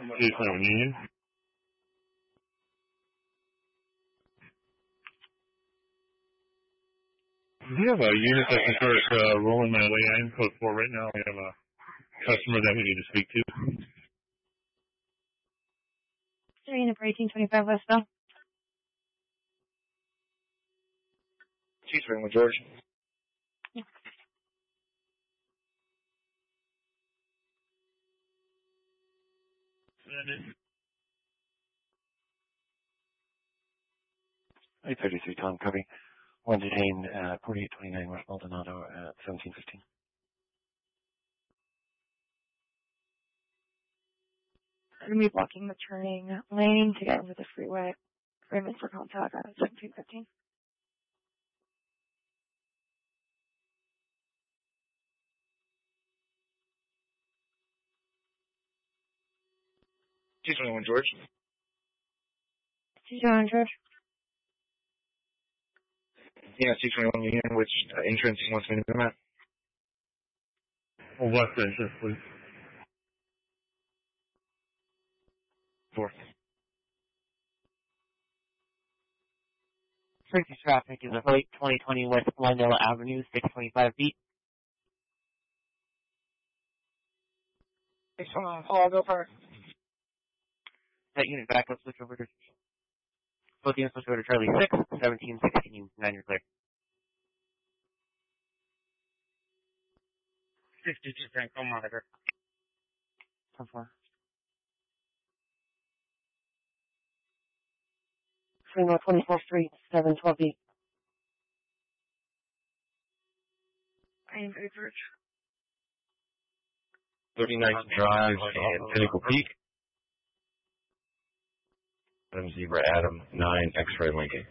Eastern Union. Do you have a unit that can start rolling my way in code 4 right now? We have a customer that we need to speak to. Unit for 1825 Westbound. Chief with George. Yeah. I-33 Tom Covey. One detain 4829 West Maldonado at 1715. I'm going to be blocking the turning lane to get over the freeway. Raymond for contact at 1715. Chief with George. George. Yeah, 621 Union, which entrance he wants me to come at? Well, what's the entrance, please? 4. Freaky traffic is a late 2020 West Glendale Avenue, 625 feet. I'll go first. That unit backup, switch over to... Both units switch over to Charlie 6, 17, 16, 9, you're clear. 52 Franco monitor. 10-4. Fremont 24th Street, 712 feet. I am very George. 39th Drive and Pinnacle Peak. Adam Zebra Adam 9 X-Ray Lincoln.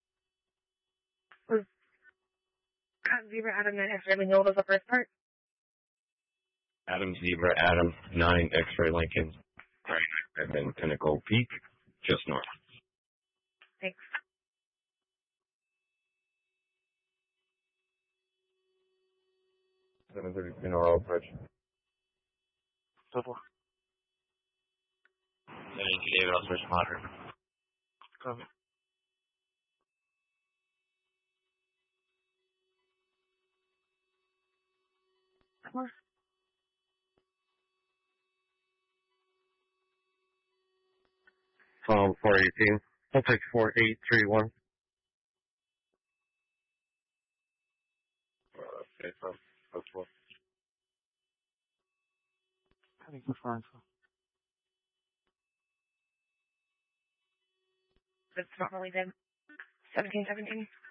Zebra Adam 9 X-ray Lincoln, what was the first part? Adam Zebra Adam 9 X-Ray Lincoln. Right. And then Pinnacle Peak, just north. Thanks. 730 Mineral Bridge. So 4. 72 David, I'll switch monitor. Copy. Come on. Phone 418. I'll take 4831. Okay, so that's 4. Cutting the phone. It's not really them. 1717.